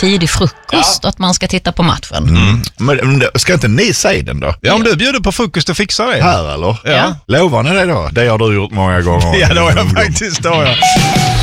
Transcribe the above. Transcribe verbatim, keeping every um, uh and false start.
tidig frukost ja. att man ska titta på matchen. Mm. Men ska inte ni säga den då? Ja, om du bjuder på frukost och fixar det. Här eller? Ja. Lovar ni det då? Det har du gjort många gånger. Ja, det har jag faktiskt. Då, ja.